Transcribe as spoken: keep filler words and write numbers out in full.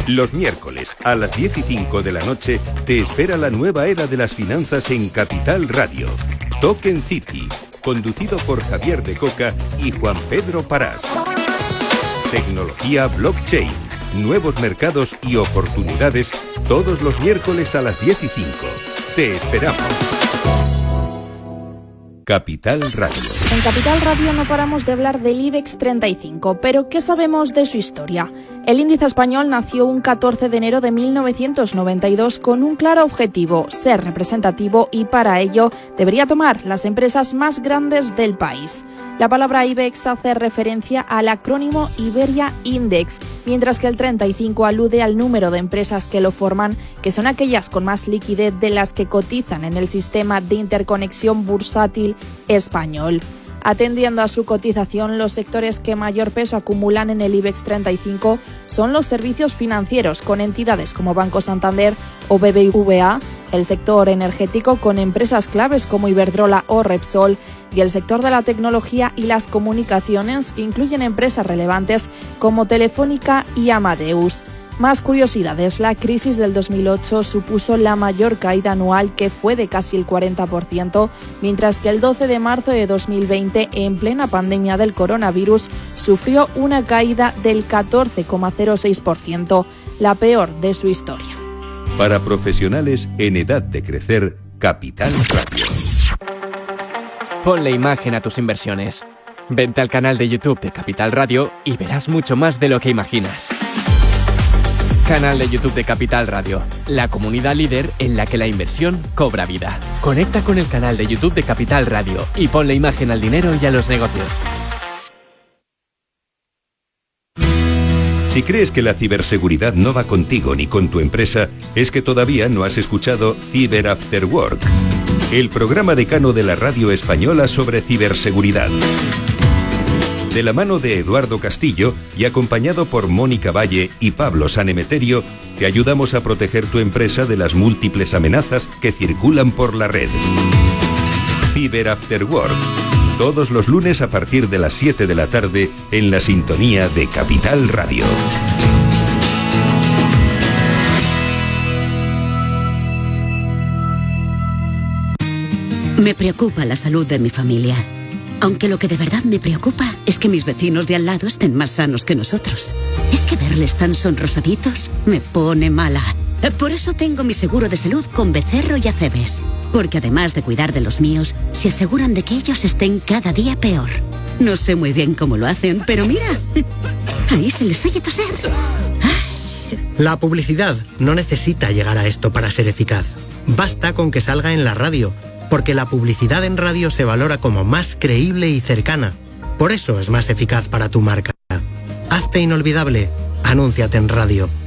Los miércoles a las diez y cinco de la noche te espera la nueva era de las finanzas en Capital Radio. Token City, conducido por Javier de Coca y Juan Pedro Parás. Tecnología blockchain, nuevos mercados y oportunidades todos los miércoles a las diez y cinco. Te esperamos. Capital Radio. En Capital Radio no paramos de hablar del IBEX treinta y cinco, pero ¿qué sabemos de su historia? El índice español nació un catorce de enero de mil novecientos noventa y dos con un claro objetivo, ser representativo, y para ello debería tomar las empresas más grandes del país. La palabra IBEX hace referencia al acrónimo Iberia Index, mientras que el treinta y cinco alude al número de empresas que lo forman, que son aquellas con más liquidez de las que cotizan en el sistema de interconexión bursátil español. Atendiendo a su cotización, los sectores que mayor peso acumulan en el IBEX treinta y cinco son los servicios financieros, con entidades como Banco Santander o B B V A, el sector energético con empresas claves como Iberdrola o Repsol, y el sector de la tecnología y las comunicaciones, que incluyen empresas relevantes como Telefónica y Amadeus. Más curiosidades: la crisis del dos mil ocho supuso la mayor caída anual, que fue de casi el cuarenta por ciento, mientras que el doce de marzo de dos mil veinte, en plena pandemia del coronavirus, sufrió una caída del catorce coma cero seis por ciento, la peor de su historia. Para profesionales en edad de crecer, Capital Radio. Ponle imagen a tus inversiones. Vente al canal de YouTube de Capital Radio y verás mucho más de lo que imaginas. Canal de YouTube de Capital Radio, la comunidad líder en la que la inversión cobra vida. Conecta con el canal de YouTube de Capital Radio y ponle imagen al dinero y a los negocios. Si crees que la ciberseguridad no va contigo ni con tu empresa, es que todavía no has escuchado Cyber After Work, el programa decano de la radio española sobre ciberseguridad. De la mano de Eduardo Castillo y acompañado por Mónica Valle y Pablo Sanemeterio, te ayudamos a proteger tu empresa de las múltiples amenazas que circulan por la red. Cyber After Work, todos los lunes a partir de las siete de la tarde en la sintonía de Capital Radio. Me preocupa la salud de mi familia. Aunque lo que de verdad me preocupa es que mis vecinos de al lado estén más sanos que nosotros. Es que verles tan sonrosaditos me pone mala. Por eso tengo mi seguro de salud con Becerro y Acebes. Porque además de cuidar de los míos, se aseguran de que ellos estén cada día peor. No sé muy bien cómo lo hacen, pero mira, ahí se les oye toser. La publicidad no necesita llegar a esto para ser eficaz. Basta con que salga en la radio, porque la publicidad en radio se valora como más creíble y cercana. Por eso es más eficaz para tu marca. Hazte inolvidable. Anúnciate en radio.